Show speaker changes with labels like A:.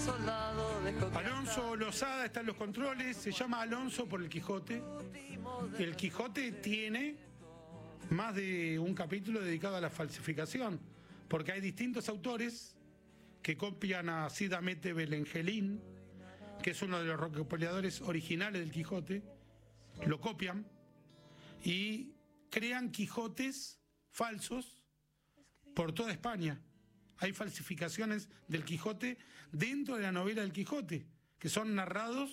A: Alonso Lozada está en los controles, se llama Alonso por el Quijote. El Quijote tiene más de un capítulo dedicado a la falsificación, porque hay distintos autores que copian a Cid Hamete Benengeli, que es uno de los recopiladores originales del Quijote, lo copian y crean Quijotes falsos por toda España. Hay falsificaciones del Quijote dentro de la novela del Quijote, que son narrados